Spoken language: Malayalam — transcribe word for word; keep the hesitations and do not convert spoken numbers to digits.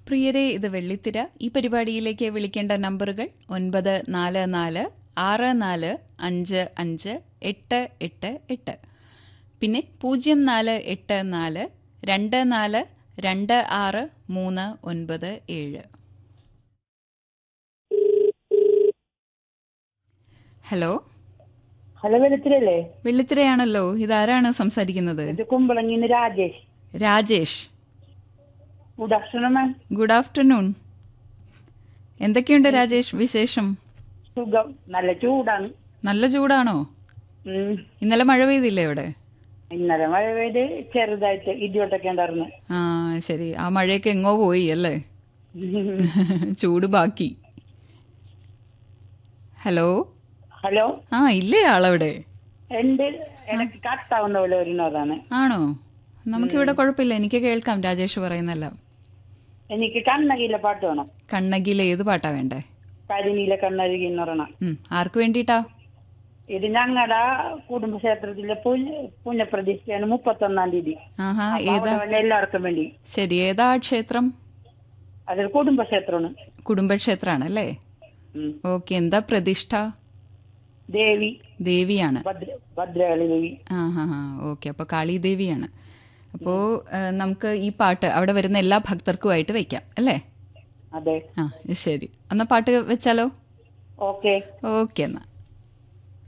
പ്രിയരെ, ഇത് വെള്ളിത്തിര. ഈ പരിപാടിയിലേക്ക് വിളിക്കേണ്ട നമ്പറുകൾ ഒൻപത് നാല് നാല് ആറ് നാല് അഞ്ച് അഞ്ച് എട്ട് എട്ട് എട്ട്, പിന്നെ പൂജ്യം നാല് എട്ട് നാല് രണ്ട് നാല് രണ്ട് ആറ് മൂന്ന് ഒൻപത് ഏഴ്. Hello hello, വെളുത്തിരല്ലേ? വെള്ളിത്തിരയാണല്ലോ. ഇതാരാണ് സംസാരിക്കുന്നത്? ഇത് കുമ്പളങ്ങിന്ന് രാജേഷ്. രാജേഷ്, ഗുഡ് ആഫ്റ്റർനൂൺ മാം. Good afternoon. എന്തൊക്കെയുണ്ട് രാജേഷ് വിശേഷം? സുഖം. നല്ല ചൂടാണ്. നല്ല ചൂടാണോ? ഉം. ഇന്നലെ മഴ പെയ്തില്ലേ ഇവിടെ? ഇന്നലെ മഴ പെയ്ത് ചെറുതായിട്ട് ഇടിവെട്ടൊക്കെ ഉണ്ടായിരുന്നു. ആ ശരി. ആ മഴയൊക്കെ എങ്ങോ പോയി അല്ലേ? ചൂട് ബാക്കി. Hello hello. ആ ഇല്ലേ ആളവിടെ? എന്റെ ഇടയ്ക്ക് കട്ടാവുന്ന പോലെ വരുന്നതാണ്. ആണോ? നമുക്കിവിടെ കുഴപ്പമില്ല, എനിക്ക് കേൾക്കാം രാജേഷ് പറയുന്നല്ലോ. എനിക്ക് കണ്ണകിയിലെ പാട്ട് വേണം. കണ്ണകിയിലെ ഏത് പാട്ടാ വേണ്ടേ? കരിനീല കണ്ണരുകി എന്ന് പറയണം. ആർക്ക് വേണ്ടിയിട്ടാ? ഇത് ഞങ്ങളുടെ കുടുംബക്ഷേത്രത്തിലെ പുണ്യപ്രതിഷ്ഠയാണ് മുപ്പത്തൊന്നാം തീയതി. ആഹാ. ഏതാ? എല്ലാവർക്കും വേണ്ടി. ശരി, ഏതാ ക്ഷേത്രം? അതൊരു കുടുംബക്ഷേത്രമാണ്. കുടുംബക്ഷേത്രാണല്ലേ? ഓക്കെ. എന്താ പ്രതിഷ്ഠ? ദേവി. ദേവിയാണ്. ഭദ്രകാളി ദേവി. ആ ഹാ ഹാ. ഓക്കെ. അപ്പൊ കാളി ദേവിയാണ്. അപ്പോ നമുക്ക് ഈ പാട്ട് അവിടെ വരുന്ന എല്ലാ ഭക്തർക്കുമായിട്ട് വെക്കാം അല്ലേ? അതെ. ആ ശരി, എന്നാ പാട്ട് വെച്ചാലോ? ഓക്കെ. ഓക്കെ എന്നാ.